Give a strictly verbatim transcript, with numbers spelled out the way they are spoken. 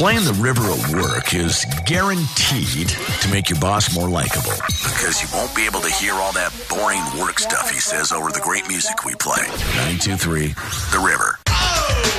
Playing the river at work is guaranteed to make your boss more likable. Because you won't be able to hear all that boring work stuff he says over the great music we play. nine two three, The River.